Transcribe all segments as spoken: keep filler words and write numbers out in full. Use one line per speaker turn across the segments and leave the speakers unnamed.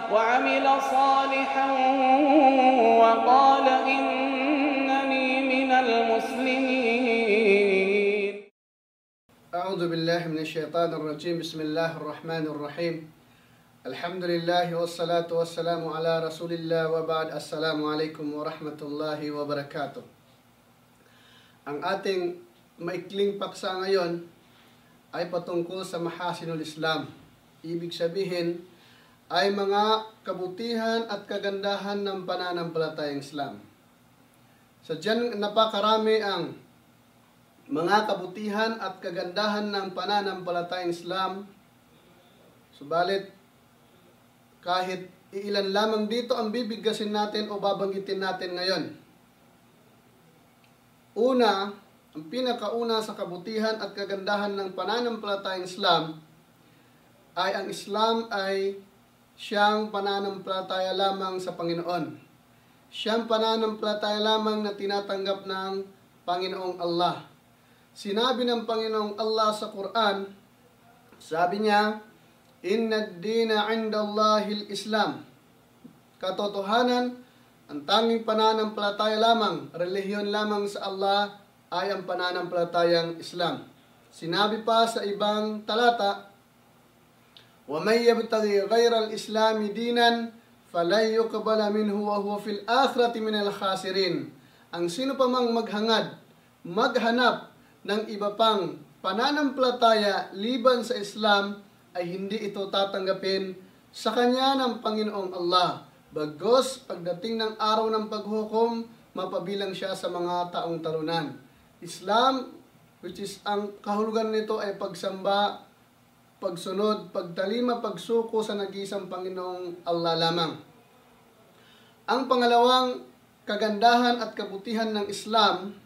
وعمل صالحا وقال إنني من المسلمين.
أعوذ بالله من الشيطان الرجيم. بسم الله الرحمن الرحيم. الحمد لله والصلاة والسلام على رسول الله وبعد. السلام عليكم ورحمة الله وبركاته. Ang ating maikling paksa ngayon ay patungkol sa mahasinul Islam. Ibig sabihin ay mga kabutihan at kagandahan ng pananampalatayang Islam. Sadyang napakarami ang mga kabutihan at kagandahan ng pananampalatayang Islam. Subalit, kahit iilan lamang dito ang bibigkasin natin o babanggitin natin ngayon. Una, ang pinakauna sa kabutihan at kagandahan ng pananampalatayang Islam ay ang Islam ay siyang pananampalataya lamang sa Panginoon. Siyang pananampalataya lamang na tinatanggap ng Panginoong Allah. Sinabi ng Panginoong Allah sa Quran, sabi niya, Inna ad-dina 'inda Allahil Islam. Katotohanan, ang tanging pananampalataya lamang, relihiyon lamang sa Allah ay ang pananampalatayang Islam. Sinabi pa sa ibang talata, وَمَنْ يَبْتَغِي غَيْرَ الْإِسْلَامِ دِينًا فَلَنْ يُقْبَلَ مِنْهُ وَهُوَ فِي الْآخِرَةِ مِنَ الْخَاسِرِينَ. Ang sino pa mang maghangad, maghanap ng iba pang pananampalataya liban sa Islam ay hindi ito tatanggapin sa kanya ng Panginoong Allah. Bagos, pagdating ng araw ng paghukom, mapabilang siya sa mga taong talunan. Islam, which is ang kahulugan nito ay pagsamba, pagsunod, pagtalima, pagsuko sa nag-iisang Panginoong Allah lamang. Ang pangalawang kagandahan at kabutihan ng Islam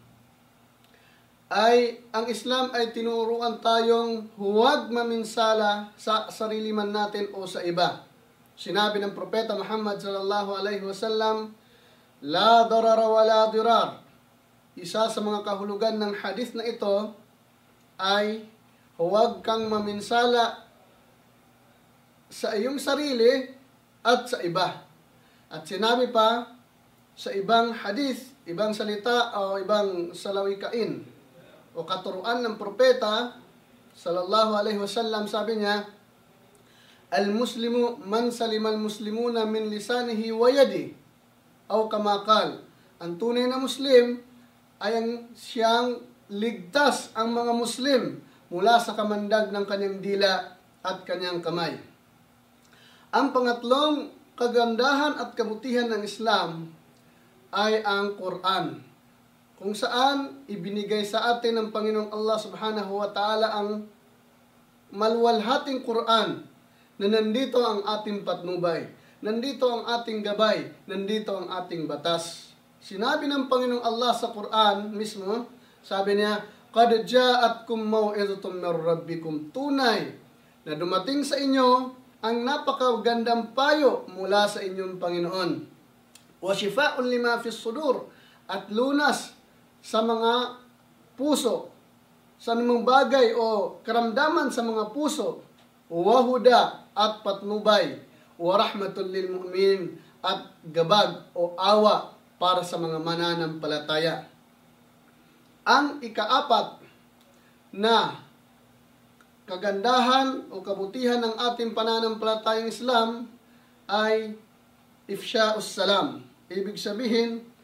ay ang Islam ay tinuruan tayong huwag maminsala sa sarili man natin o sa iba. Sinabi ng Propeta Muhammad sallallahu alaihi wasallam, La darara wa la dirar. Isa sa mga kahulugan ng hadith na ito ay huwag kang maminsala sa iyong sarili at sa iba. At sinabi pa sa ibang hadith, ibang salita o ibang salawikain o katuruan ng propeta sallallahu alaihi wasallam, sabi niya, Al-Muslimu man salimal muslimuna min lisanihi wa yadi. O kamakal, ang tunay na Muslim ay ang siyang ligtas ang mga Muslim mula sa kamandag ng kanyang dila at kanyang kamay. Ang pangatlong kagandahan at kabutihan ng Islam ay ang Quran, kung saan ibinigay sa atin ng Panginoong Allah subhanahu wa ta'ala ang maluwalhating Quran na nandito ang ating patnubay, nandito ang ating gabay, nandito ang ating batas. Sinabi ng Panginoong Allah sa Quran mismo, sabi niya, Qad ja'atkum maw'izatun min rabbikum. Tunay na dumating sa inyo ang napakagandang payo mula sa inyong Panginoon. Wa shifaa'un lima fis sudur, at lunas sa mga puso, sa anumang bagay o karamdaman sa mga puso, wa huda at patnubay, wa rahmatul lil mu'minin at gabag o awa para sa mga mananampalataya. Ang ikaapat na kagandahan o kabutihan ng ating pananampalatayang Islam ay ifsha'us salam. Ibig sabihin,